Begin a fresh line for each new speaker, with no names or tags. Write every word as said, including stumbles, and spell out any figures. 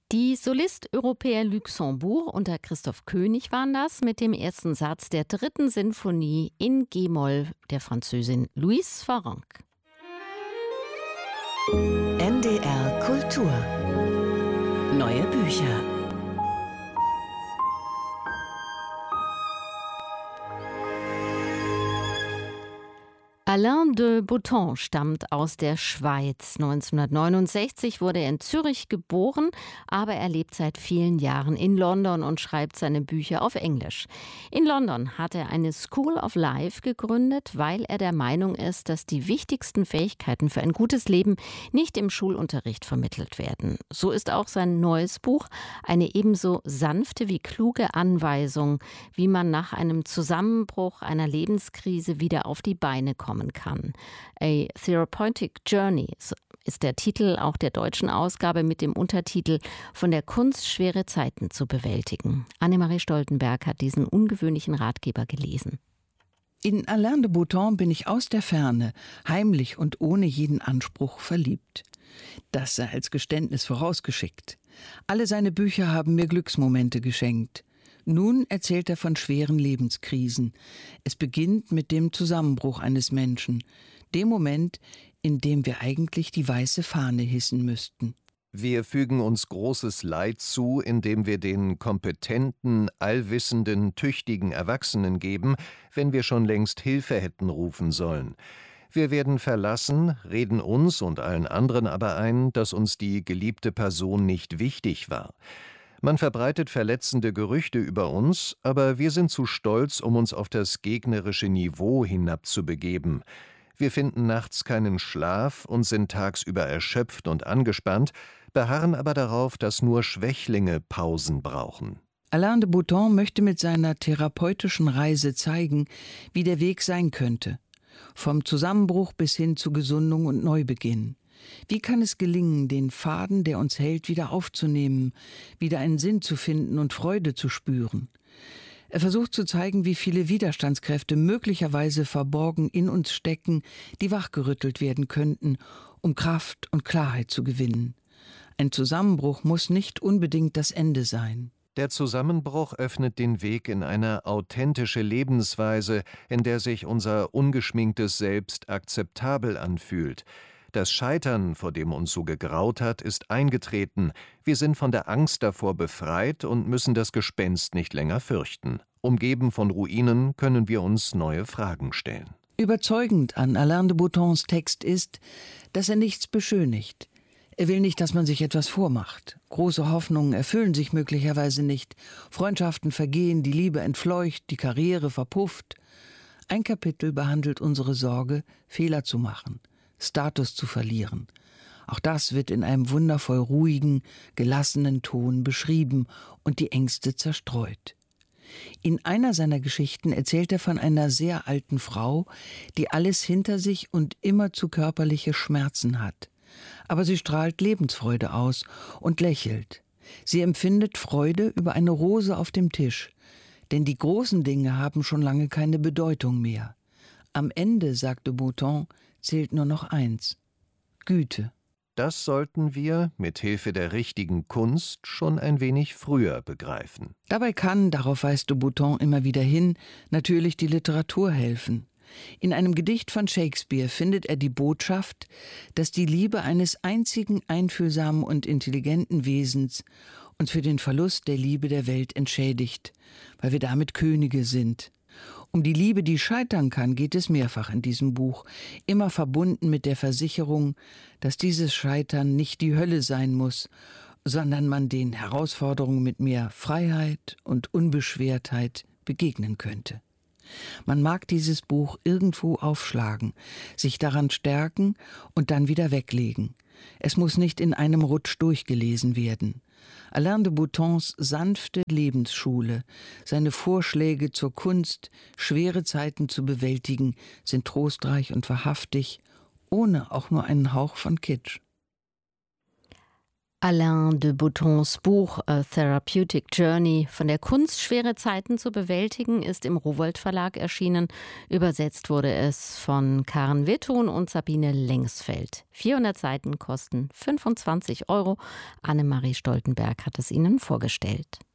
Die Soliste Européen Luxembourg unter Christoph König waren das mit dem ersten Satz der dritten Sinfonie in G-Moll der Französin Louise Farrenc.
N D R Kultur. Neue Bücher.
Alain de Botton stammt aus der Schweiz. neunzehnhundertneunundsechzig wurde er in Zürich geboren, aber er lebt seit vielen Jahren in London und schreibt seine Bücher auf Englisch. In London hat er eine School of Life gegründet, weil er der Meinung ist, dass die wichtigsten Fähigkeiten für ein gutes Leben nicht im Schulunterricht vermittelt werden. So ist auch sein neues Buch eine ebenso sanfte wie kluge Anweisung, wie man nach einem Zusammenbruch einer Lebenskrise wieder auf die Beine kommt. kann. A Therapeutic Journey ist der Titel auch der deutschen Ausgabe mit dem Untertitel Von der Kunst, schwere Zeiten zu bewältigen. Annemarie Stoltenberg hat diesen ungewöhnlichen Ratgeber gelesen.
In Alain de Botton bin ich aus der Ferne, heimlich und ohne jeden Anspruch verliebt. Das sei als Geständnis vorausgeschickt. Alle seine Bücher haben mir Glücksmomente geschenkt. Nun erzählt er von schweren Lebenskrisen. Es beginnt mit dem Zusammenbruch eines Menschen, dem Moment, in dem wir eigentlich die weiße Fahne hissen müssten.
Wir fügen uns großes Leid zu, indem wir den kompetenten, allwissenden, tüchtigen Erwachsenen geben, wenn wir schon längst Hilfe hätten rufen sollen. Wir werden verlassen, reden uns und allen anderen aber ein, dass uns die geliebte Person nicht wichtig war. Man verbreitet verletzende Gerüchte über uns, aber wir sind zu stolz, um uns auf das gegnerische Niveau hinabzubegeben. Wir finden nachts keinen Schlaf und sind tagsüber erschöpft und angespannt, beharren aber darauf, dass nur Schwächlinge Pausen brauchen.
Alain de Botton möchte mit seiner therapeutischen Reise zeigen, wie der Weg sein könnte. Vom Zusammenbruch bis hin zu Gesundung und Neubeginn. Wie kann es gelingen, den Faden, der uns hält, wieder aufzunehmen, wieder einen Sinn zu finden und Freude zu spüren? Er versucht zu zeigen, wie viele Widerstandskräfte möglicherweise verborgen in uns stecken, die wachgerüttelt werden könnten, um Kraft und Klarheit zu gewinnen. Ein Zusammenbruch muss nicht unbedingt das Ende sein.
Der Zusammenbruch öffnet den Weg in eine authentische Lebensweise, in der sich unser ungeschminktes Selbst akzeptabel anfühlt. Das Scheitern, vor dem uns so gegraut hat, ist eingetreten. Wir sind von der Angst davor befreit und müssen das Gespenst nicht länger fürchten. Umgeben von Ruinen können wir uns neue Fragen stellen.
Überzeugend an Alain de Bottons Text ist, dass er nichts beschönigt. Er will nicht, dass man sich etwas vormacht. Große Hoffnungen erfüllen sich möglicherweise nicht. Freundschaften vergehen, die Liebe entfleucht, die Karriere verpufft. Ein Kapitel behandelt unsere Sorge, Fehler zu machen. Status zu verlieren. Auch das wird in einem wundervoll ruhigen, gelassenen Ton beschrieben und die Ängste zerstreut. In einer seiner Geschichten erzählt er von einer sehr alten Frau, die alles hinter sich und immerzu körperliche Schmerzen hat. Aber sie strahlt Lebensfreude aus und lächelt. Sie empfindet Freude über eine Rose auf dem Tisch, denn die großen Dinge haben schon lange keine Bedeutung mehr. Am Ende, sagte Botton, zählt nur noch eins: Güte.
Das sollten wir, mit Hilfe der richtigen Kunst, schon ein wenig früher begreifen.
Dabei kann, darauf weist de Botton immer wieder hin, natürlich die Literatur helfen. In einem Gedicht von Shakespeare findet er die Botschaft, dass die Liebe eines einzigen einfühlsamen und intelligenten Wesens uns für den Verlust der Liebe der Welt entschädigt, weil wir damit Könige sind. Um die Liebe, die scheitern kann, geht es mehrfach in diesem Buch, immer verbunden mit der Versicherung, dass dieses Scheitern nicht die Hölle sein muss, sondern man den Herausforderungen mit mehr Freiheit und Unbeschwertheit begegnen könnte. Man mag dieses Buch irgendwo aufschlagen, sich daran stärken und dann wieder weglegen. Es muss nicht in einem Rutsch durchgelesen werden. Alain de Bottons sanfte Lebensschule, seine Vorschläge zur Kunst, schwere Zeiten zu bewältigen, sind trostreich und wahrhaftig, ohne auch nur einen Hauch von Kitsch.
Alain de Bottons Buch A Therapeutic Journey von der Kunst, schwere Zeiten zu bewältigen, ist im Rowohlt Verlag erschienen. Übersetzt wurde es von Karen Witthuhn und Sabine Lengsfeld. vierhundert Seiten kosten fünfundzwanzig Euro. Annemarie Stoltenberg hat es Ihnen vorgestellt.